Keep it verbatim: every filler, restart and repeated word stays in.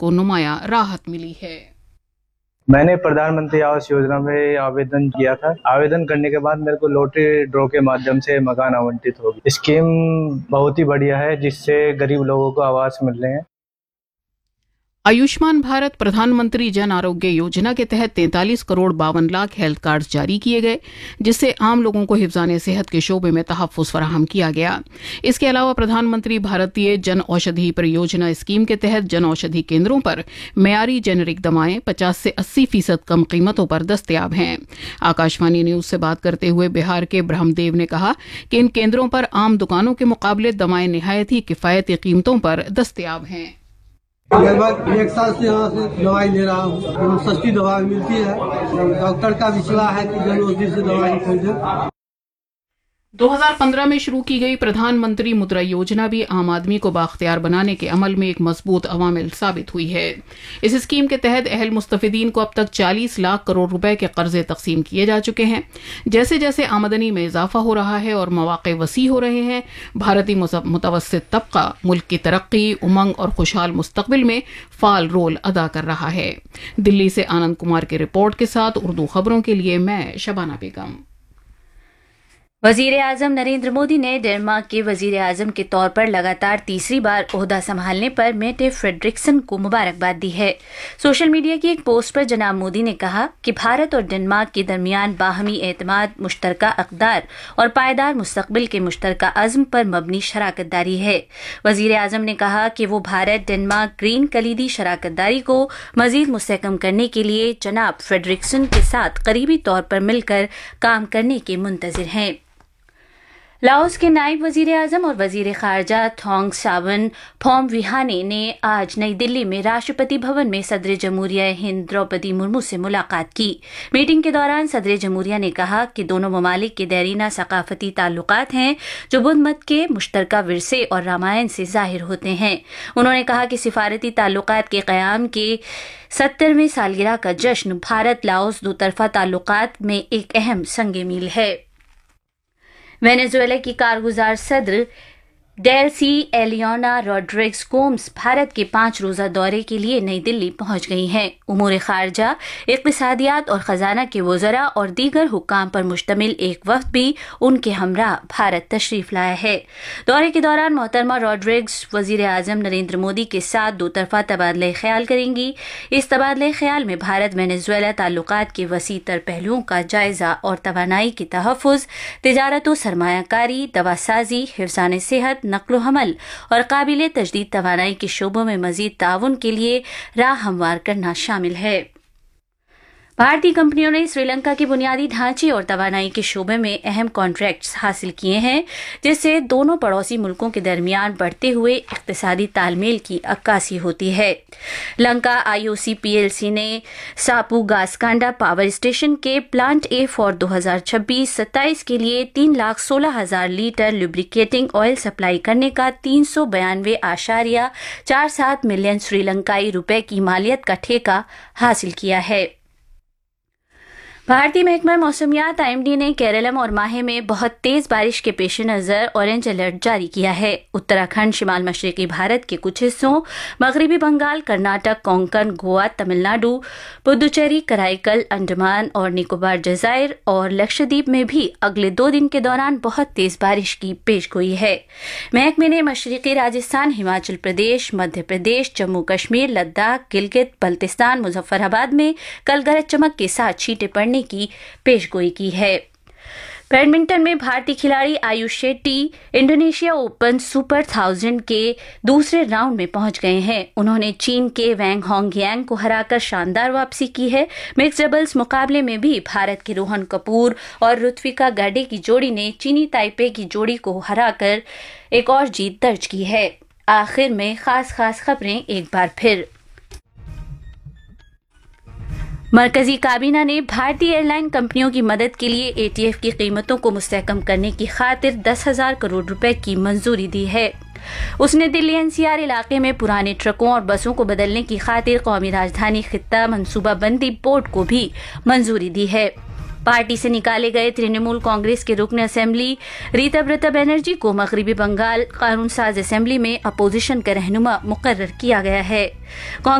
को नुमाया राहत मिली है। मैंने प्रधानमंत्री आवास योजना में आवेदन किया था। आवेदन करने के बाद मेरे को लॉटरी ड्रॉ के माध्यम से मकान आवंटित हो गया। स्कीम बहुत ही बढ़िया है, जिससे गरीब लोगों को आवास मिल रहे हैं। आयुष्मान भारत प्रधानमंत्री जन आरोग्य योजना के तहत तैंतालीस करोड़ बावन लाख हेल्थ कार्ड जारी किए गए, जिससे आम लोगों को हिफ्ज़ाने सेहत के शोबे में तहफ़्फ़ुज़ फराहम किया गया। इसके अलावा प्रधानमंत्री भारतीय जन औषधि परियोजना स्कीम के तहत जन औषधि केंद्रों पर मेयारी जेनेरिक दवाएं पचास से अस्सी फीसद कम कीमतों पर दस्तयाब हैं। आकाशवाणी न्यूज से बात करते हुए बिहार के ब्रह्मदेव ने कहा कि इन केंद्रों पर आम दुकानों के मुकाबले दवाएं निहायत ही किफायती कीमतों पर दस्तयाब हैं। लगभग एक साल से यहाँ से दवाई ले रहा हूँ। सस्ती दवा मिलती है। डॉक्टर का भी सलाह है कि जन औषधि से दवाई खरीदें। दो हज़ार पंद्रह में शुरू की गई प्रधानमंत्री मुद्रा योजना भी आम आदमी को बाख्तियार बनाने के अमल में एक मजबूत अवामिल साबित हुई है। इस स्कीम के तहत अहल मुस्तफिदीन को अब तक चालीस लाख करोड़ रुपए के कर्जे तकसीम किए जा चुके हैं। जैसे जैसे आमदनी में इजाफा हो रहा है और मौके वसी हो रहे हैं, भारतीय मुतवस्सित तबका मुल्क की तरक्की, उमंग और खुशहाल मुस्तकबिल में फाल रोल अदा कर रहा है। दिल्ली से आनंद कुमार की रिपोर्ट के साथ उर्दू खबरों के लिए मैं शबाना बेगम। वजीर आजम नरेंद्र मोदी ने डेनमार्क के वजीर आजम के तौर पर लगातार तीसरी बार ओहदा संभालने पर मेटे फ्रेडरिक्सन को मुबारकबाद दी है। सोशल मीडिया की एक पोस्ट पर जनाब मोदी ने कहा कि भारत और डेनमार्क के दरमियान बाहमी एतमाद, मुश्तरका अक़दार और पायदार मुस्तकबिल के मुश्तरका अज़्म पर मबनी शराकतदारी है। वजीर आजम ने कहा कि वो भारत डेनमार्क ग्रीन कलीदी शराकतदारी को मजीद मुस्तहकम करने के लिए जनाब फ्रेडरिक्सन के साथ करीबी तौर पर मिलकर काम करने के मुंतज़िर हैं। लाओस के नायब वजीर आजम और वजीर खारजा थोंग सावन फोम विहाने ने आज नई दिल्ली में राष्ट्रपति भवन में सदर जमहूरिया हिंद द्रौपदी मुर्मू से मुलाकात की। मीटिंग के दौरान सदर जमहूरिया ने कहा कि दोनों ममालिक के देरीना सकाफती ताल्लुकात हैं जो बुद्ध मत के मुश्तरका विरसे और रामायण से जाहिर होते हैं। उन्होंने कहा कि सिफारती ताल्लुकात के क़याम के सत्तरवें सालगिरह का जश्न भारत लाओस दो तरफा ताल्लुकात में एक अहम संग मील है। वेनेजुएला की कारगुजार सदर डेल्सी एलियोना रॉड्रिग्स गोम्स भारत के पांच रोजा दौरे के लिए नई दिल्ली पहुंच गई हैं। उमूर खारजा, इक़्तिसादियात और खजाना के वज़रा और दीगर हुक्काम पर मुश्तमिल एक वफ़द भी उनके हमरा भारत तशरीफ लाया है। दौरे के दौरान मोहतरमा रॉड्रिग्स वज़ीर आज़म नरेंद्र मोदी के साथ दो तरफा तबादला ख्याल करेंगी। इस तबादला ख्याल में भारत वेनेजुएला ताल्लुकात के वसी तर पहलुओं का जायजा और तवानाई के तहफ़्फ़ुज़, तिजारत व सरमायाकारी, दवासाजी, हिफ्ज़ान सेहत, नक्लो हमल और काबिले तजदीद तवानाई के शोबों में मजीद ताउन के लिए राह हमवार करना शामिल है। भारतीय कंपनियों ने श्रीलंका के बुनियादी ढांचे और तवानाई के शोबे में अहम कॉन्ट्रैक्ट्स हासिल किए हैं, जिससे दोनों पड़ोसी मुल्कों के दरमियान बढ़ते हुए इक़्तिसादी तालमेल की अक्कासी होती है। लंका आईओसी पीएलसी ने सापू गासकांडा पावर स्टेशन के प्लांट ए फॉर दो हज़ार छब्बीस सत्ताईस के लिए तीन लाख सोलह हजार लीटर लुब्रिकेटिंग ऑयल सप्लाई करने का तीन सौ बयानवे आशारिया चार सात मिलियन श्रीलंकाई रुपए की मालियत का ठेका हासिल किया है। भारतीय महकमा मौसमियात आईएमडी ने केरलम और माहे में बहुत तेज बारिश के पेश नज़र ऑरेंज अलर्ट जारी किया है। उत्तराखंड, शिमाल मशरकी भारत के कुछ हिस्सों, मगरबी बंगाल, कर्नाटक, कोंकण, गोवा, तमिलनाडु, पुदुचेरी, कराईकल, अंडमान और निकोबार जजायर और लक्षद्वीप में भी अगले दो दिन के दौरान बहुत तेज बारिश की पेशगोई है। महकमे ने मशरकी राजस्थान, हिमाचल प्रदेश, मध्य प्रदेश, जम्मू कश्मीर, लद्दाख, गिलगित बल्तिस्तान, मुजफ्फराबाद में कल गरज चमक के साथ छींटे पड़ने की पेशगोई की है। बैडमिंटन में भारतीय खिलाड़ी Ayush Shetty Indonesia open super thousand के दूसरे राउंड में पहुंच गए हैं। उन्होंने चीन के वैंग होंगयांग को हराकर शानदार वापसी की है। मिक्स डबल्स मुकाबले में भी भारत के रोहन कपूर और ऋत्विका गाडे की जोड़ी ने चीनी ताइपे की जोड़ी को हराकर एक और जीत दर्ज की है। आखिर में खास खास खबरें एक बार फिर। मरकजी काबीना ने भारतीय एयरलाइन कंपनियों की मदद के लिए एटीएफ की कीमतों को मुस्तहकम करने की खातिर दस हजार करोड़ रुपए की मंजूरी दी है। उसने दिल्ली एनसीआर इलाके में पुराने ट्रकों और बसों को बदलने की खातिर कौमी राजधानी खित्ता मनसूबाबंदी बोर्ड को भी मंजूरी दी है। पार्टी से निकाले गए तृणमूल कांग्रेस के रुकन असेंबली रीताब्रता बनर्जी को मगरबी बंगाल कानून साज असेंबली में अपोजिशन का रहनुमा मुकर्रर किया गया है।